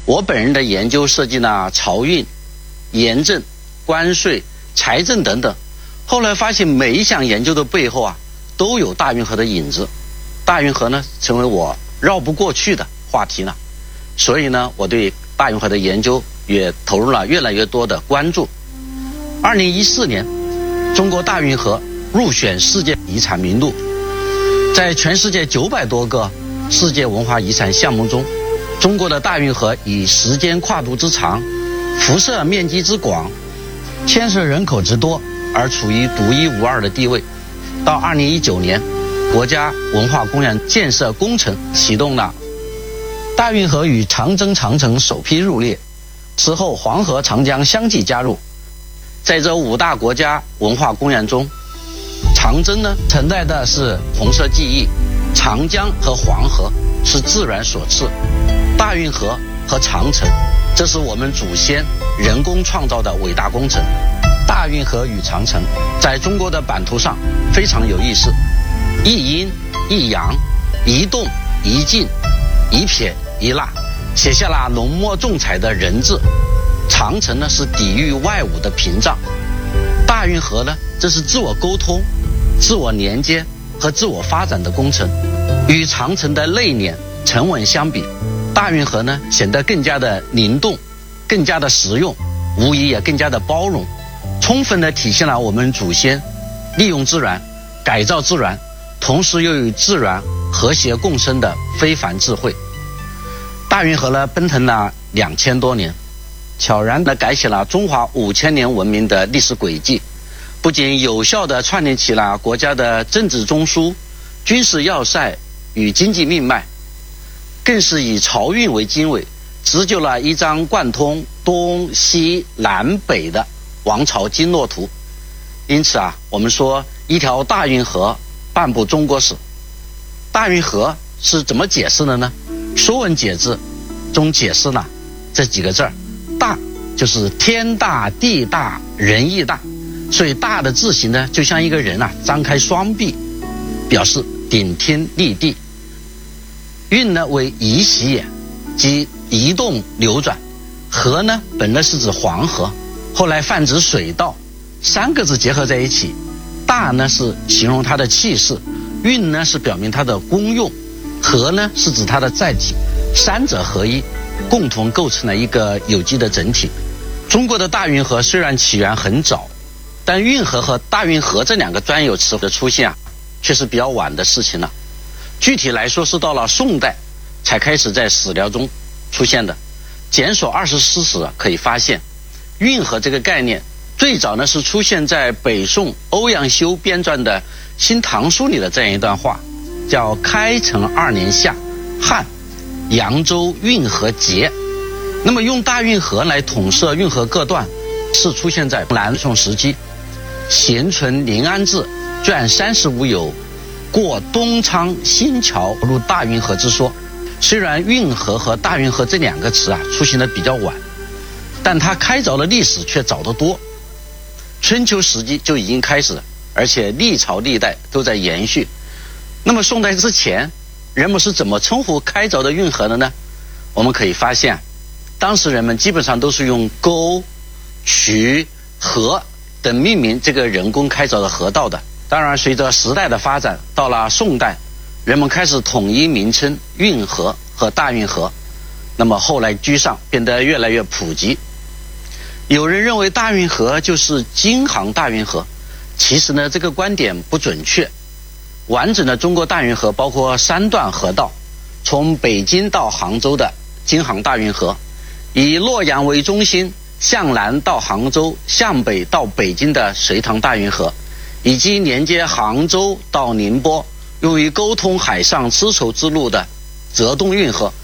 我本人的研究涉及了漕运、盐政、关税、财政等等，后来发现每一项研究的背后都有大运河的影子。大运河呢，成为我绕不过去的话题了。所以呢，我对大运河的研究也投入了越来越多的关注。2014年，中国大运河入选世界遗产名录。在全世界900多个世界文化遗产项目中，中国的大运河以时间跨度之长、辐射面积之广、牵涉人口之多而处于独一无二的地位。到2019年，国家文化公园建设工程启动了，大运河与长征长城首批入列，此后黄河、长江相继加入。在这5大国家文化公园中，长征呢承载的是红色记忆，长江和黄河是自然所赐，大运河和长城，这是我们祖先人工创造的伟大工程。大运河与长城在中国的版图上非常有意思，一阴一阳，一动一静，一撇一捺，写下了浓墨重彩的人字。长城呢是抵御外侮的屏障，大运河呢这是自我沟通、自我连接和自我发展的工程。与长城的内敛沉稳相比，大运河呢显得更加的灵动，更加的实用，无疑也更加的包容，充分地体现了我们祖先利用自然、改造自然，同时又与自然和谐共生的非凡智慧。大运河呢奔腾了2000多年，悄然地改写了中华5000年文明的历史轨迹，不仅有效地串联起了国家的政治中枢、军事要塞与经济命脉，更是以漕运为经纬，织就了一张贯通东西南北的王朝经络图。因此我们说一条大运河半部中国史。大运河是怎么解释的呢？说文解字中解释了这几个字儿，大就是天大地大人义大，所以大的字形呢就像一个人张开双臂，表示顶天立地。运呢为移袭也，即移动流转。河呢本来是指黄河，后来泛指水道，3个字结合在一起。大呢是形容它的气势，运呢是表明它的功用，河呢是指它的载体，三者合一，共同构成了一个有机的整体。中国的大运河虽然起源很早，但运河和大运河这2个专有词的出现却是比较晚的事情了。具体来说是到了宋代才开始在史料中出现的。检索24史可以发现，运河这个概念最早呢是出现在北宋欧阳修编撰的《新唐书》里的这样一段话，叫开成2年夏，汉扬州运河节。那么用大运河来统摄运河各段，是出现在南宋时期。咸淳临安志卷35有过东昌新桥入大运河之说。虽然运河和大运河这2个词出现的比较晚，但它开凿的历史却早得多。春秋时期就已经开始了，而且历朝历代都在延续。那么宋代之前，人们是怎么称呼开凿的运河的呢？我们可以发现，当时人们基本上都是用沟、渠、河等命名这个人工开凿的河道的。当然，随着时代的发展，到了宋代，人们开始统一名称运河和大运河，那么后来居上，变得越来越普及。有人认为大运河就是京杭大运河，其实呢这个观点不准确。完整的中国大运河包括3段河道，从北京到杭州的京杭大运河，以洛阳为中心向南到杭州、向北到北京的隋唐大运河，以及连接杭州到宁波用于沟通海上丝绸之路的浙东运河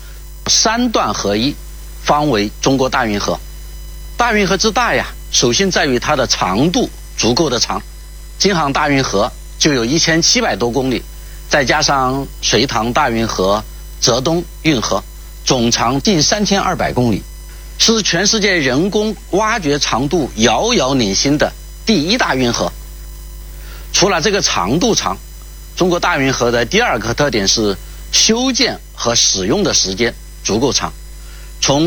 ，3段合一方为中国大运河。大运河之大首先在于它的长度足够的长，京杭大运河就有1700多公里，再加上隋唐大运河、浙东运河，总长近3200公里，是全世界人工挖掘长度遥遥领先的第1大运河。除了这个长度长，中国大运河的第2个特点是修建和使用的时间足够长。从